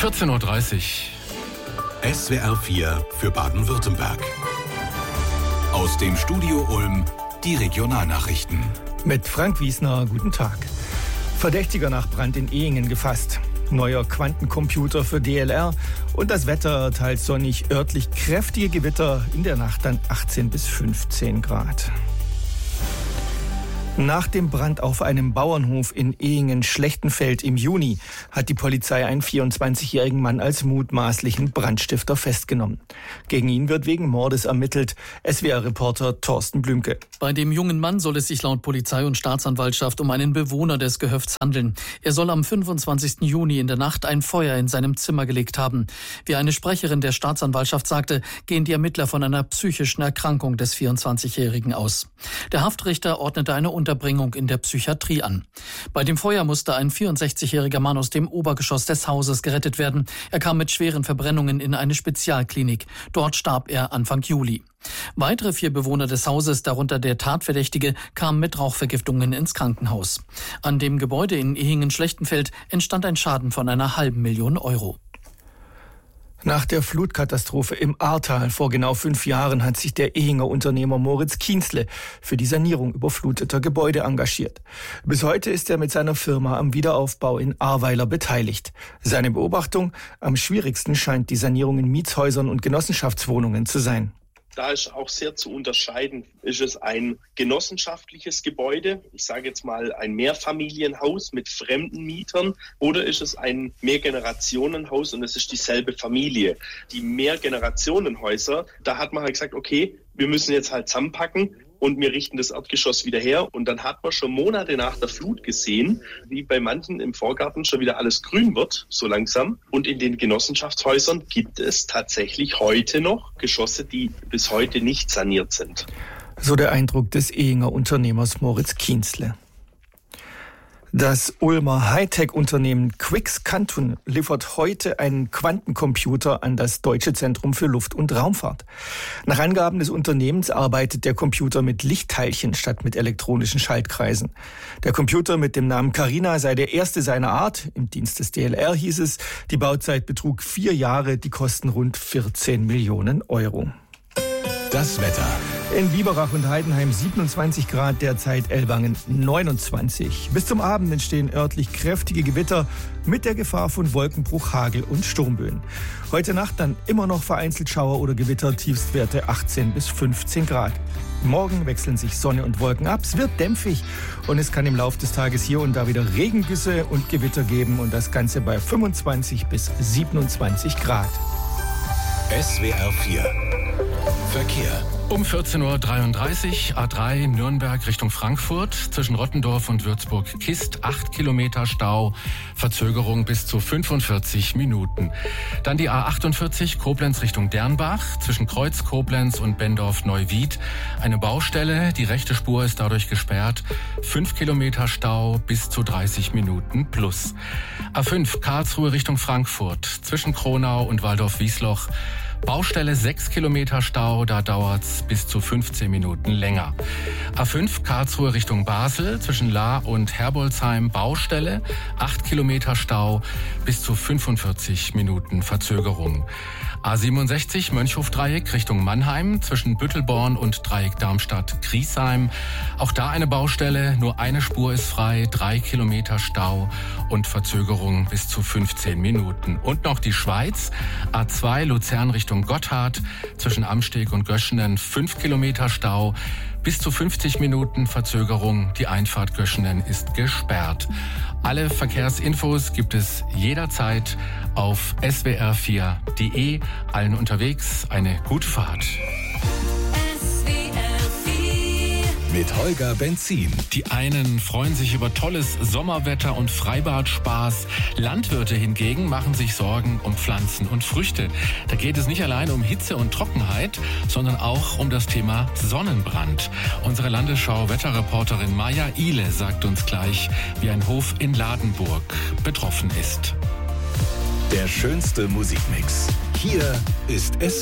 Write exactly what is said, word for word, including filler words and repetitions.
vierzehn Uhr dreißig. S W R vier für Baden-Württemberg. Aus dem Studio Ulm die Regionalnachrichten. Mit Frank Wiesner, guten Tag. Verdächtiger nach Brand in Ehingen gefasst. Neuer Quantencomputer für D L R und das Wetter teils sonnig, örtlich kräftige Gewitter, in der Nacht dann achtzehn bis fünfzehn Grad. Nach dem Brand auf einem Bauernhof in Ehingen-Schlechtenfeld im Juni hat die Polizei einen vierundzwanzigjährigen Mann als mutmaßlichen Brandstifter festgenommen. Gegen ihn wird wegen Mordes ermittelt. S W R-Reporter Thorsten Blümke. Bei dem jungen Mann soll es sich laut Polizei und Staatsanwaltschaft um einen Bewohner des Gehöfts handeln. Er soll am fünfundzwanzigsten Juni in der Nacht ein Feuer in seinem Zimmer gelegt haben. Wie eine Sprecherin der Staatsanwaltschaft sagte, gehen die Ermittler von einer psychischen Erkrankung des vierundzwanzigjährigen aus. Der Haftrichter ordnete eine Unterbringung in der Psychiatrie an. Bei dem Feuer musste ein vierundsechzigjähriger Mann aus dem Obergeschoss des Hauses gerettet werden. Er kam mit schweren Verbrennungen in eine Spezialklinik. Dort starb er Anfang Juli. Weitere vier Bewohner des Hauses, darunter der Tatverdächtige, kamen mit Rauchvergiftungen ins Krankenhaus. An dem Gebäude in Ehingen-Schlechtenfeld entstand ein Schaden von einer halben Million Euro. Nach der Flutkatastrophe im Ahrtal vor genau fünf Jahren hat sich der Ehinger Unternehmer Moritz Kienzle für die Sanierung überfluteter Gebäude engagiert. Bis heute ist er mit seiner Firma am Wiederaufbau in Ahrweiler beteiligt. Seine Beobachtung: Am schwierigsten scheint die Sanierung in Mietshäusern und Genossenschaftswohnungen zu sein. Da ist auch sehr zu unterscheiden, ist es ein genossenschaftliches Gebäude, ich sage jetzt mal ein Mehrfamilienhaus mit fremden Mietern, oder ist es ein Mehrgenerationenhaus und es ist dieselbe Familie. Die Mehrgenerationenhäuser, da hat man halt gesagt, okay, wir müssen jetzt halt zusammenpacken und wir richten das Erdgeschoss wieder her. Und dann hat man schon Monate nach der Flut gesehen, wie bei manchen im Vorgarten schon wieder alles grün wird, so langsam. Und in den Genossenschaftshäusern gibt es tatsächlich heute noch Geschosse, die bis heute nicht saniert sind. So der Eindruck des Ehinger Unternehmers Moritz Kienzle. Das Ulmer Hightech-Unternehmen Quix-Cantun liefert heute einen Quantencomputer an das Deutsche Zentrum für Luft- und Raumfahrt. Nach Angaben des Unternehmens arbeitet der Computer mit Lichtteilchen statt mit elektronischen Schaltkreisen. Der Computer mit dem Namen Carina sei der erste seiner Art. Im Dienst des D L R hieß es, die Bauzeit betrug vier Jahre, die Kosten rund vierzehn Millionen Euro. Das Wetter. In Biberach und Heidenheim siebenundzwanzig Grad, derzeit Ellwangen neunundzwanzig. Bis zum Abend entstehen örtlich kräftige Gewitter mit der Gefahr von Wolkenbruch, Hagel und Sturmböen. Heute Nacht dann immer noch vereinzelt Schauer oder Gewitter, Tiefstwerte achtzehn bis fünfzehn Grad. Morgen wechseln sich Sonne und Wolken ab, es wird dämpfig und es kann im Laufe des Tages hier und da wieder Regengüsse und Gewitter geben und das Ganze bei fünfundzwanzig bis siebenundzwanzig Grad. S W R vier Verkehr. Um vierzehn Uhr dreiunddreißig, A drei Nürnberg Richtung Frankfurt, zwischen Rottendorf und Würzburg-Kist, acht Kilometer Stau, Verzögerung bis zu fünfundvierzig Minuten. Dann die A achtundvierzig Koblenz Richtung Dernbach, zwischen Kreuz Koblenz und Bendorf-Neuwied, eine Baustelle, die rechte Spur ist dadurch gesperrt, fünf Kilometer Stau bis zu dreißig Minuten plus. A fünf Karlsruhe Richtung Frankfurt, zwischen Kronau und Waldorf-Wiesloch, Baustelle sechs Kilometer Stau, da dauert's bis zu fünfzehn Minuten länger. A fünf Karlsruhe Richtung Basel, zwischen Lahr und Herbolzheim Baustelle, acht Kilometer Stau, bis zu fünfundvierzig Minuten Verzögerung. A siebenundsechzig Mönchhof-Dreieck Richtung Mannheim, zwischen Büttelborn und Dreieck Darmstadt-Griesheim. Auch da eine Baustelle, nur eine Spur ist frei, drei Kilometer Stau und Verzögerung bis zu fünfzehn Minuten. Und noch die Schweiz, A zwei Luzern Richtung Gotthard, zwischen Amsteg und Göschenen fünf Kilometer Stau, bis zu fünfzig Minuten Verzögerung. Die Einfahrt Göschenen ist gesperrt. Alle Verkehrsinfos gibt es jederzeit auf S W R vier Punkt de. Allen unterwegs eine gute Fahrt. Mit Holger Benzin. Die einen freuen sich über tolles Sommerwetter und Freibad-Spaß. Landwirte hingegen machen sich Sorgen um Pflanzen und Früchte. Da geht es nicht allein um Hitze und Trockenheit, sondern auch um das Thema Sonnenbrand. Unsere Landesschau-Wetterreporterin Maja Ihle sagt uns gleich, wie ein Hof in Ladenburg betroffen ist. Der schönste Musikmix. Hier ist S